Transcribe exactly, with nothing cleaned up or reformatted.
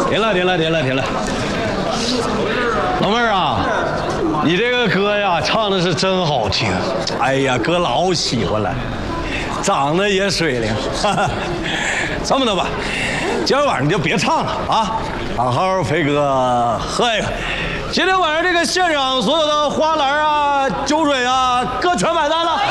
停了，停了，停了，停了。老妹儿啊，你这个歌呀，唱的是真好听。哎呀，哥老喜欢了，长得也水灵。这么的吧，今天晚上你就别唱了啊，好好陪哥喝一个。今天晚上这个现场所有的花篮啊、酒水啊，哥全买单了。